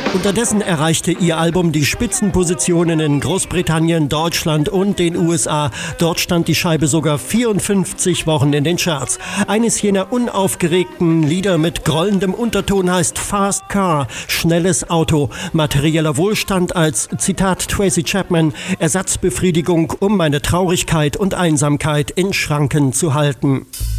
Unterdessen erreichte ihr Album die Spitzenpositionen in Großbritannien, Deutschland und den USA. Dort stand die Scheibe sogar 54 Wochen in den Charts. Eines jener unaufgeregten Lieder mit grollendem Unterton heißt Fast Car, schnelles Auto. Materieller Wohlstand als, Zitat Tracy Chapman, Ersatzbefriedigung, um meine Traurigkeit und Einsamkeit in Schranken zu halten.